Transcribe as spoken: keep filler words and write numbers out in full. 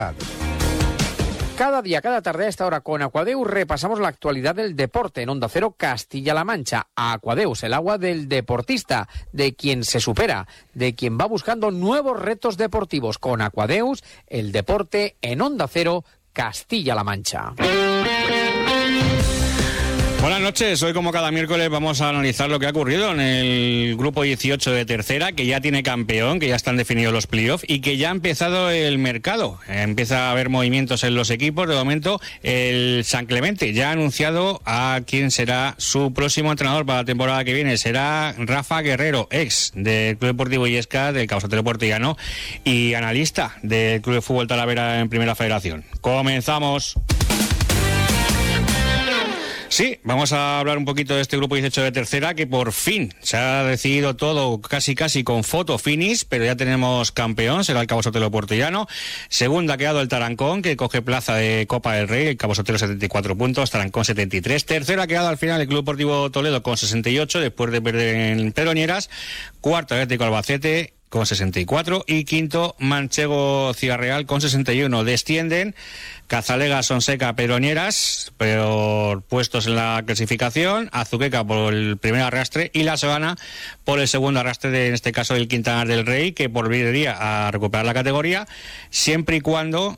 Cada día, cada tarde a esta hora con Aquadeus repasamos la actualidad del deporte en Onda Cero Castilla-La Mancha. Aquadeus, el agua del deportista, de quien se supera, de quien va buscando nuevos retos deportivos. Con Aquadeus, el deporte en Onda Cero Castilla-La Mancha. Buenas noches, hoy como cada miércoles vamos a analizar lo que ha ocurrido en el grupo dieciocho de tercera, que ya tiene campeón, que ya están definidos los playoffs y que ya ha empezado el mercado. Empieza a haber movimientos en los equipos. De momento el San Clemente ya ha anunciado a quién será su próximo entrenador para la temporada que viene. Será Rafa Guerrero, ex del Club Deportivo Illescas, del Causatero Portillano y analista del Club de Fútbol Talavera en Primera Federación. Comenzamos. Sí, vamos a hablar un poquito de este grupo dieciocho de tercera, que por fin se ha decidido todo casi casi con foto finish, pero ya tenemos campeón, será el Cabo Sotelo Portillano. Segunda ha quedado el Tarancón, que coge plaza de Copa del Rey, el Cabo Sotelo setenta y cuatro puntos, Tarancón setenta y tres. Tercero ha quedado al final el Club Deportivo Toledo con sesenta y ocho, después de perder en Pedroñeras. Cuarto Atlético Albacete con sesenta y cuatro y quinto Manchego Ciudad Real con sesenta y uno. Descienden Cazalega, Sonseca, Pedroñeras, pero puestos en la clasificación, Azuqueca por el primer arrastre y La Sabana por el segundo arrastre, de, en este caso del Quintanar del Rey, que volvería a recuperar la categoría, siempre y cuando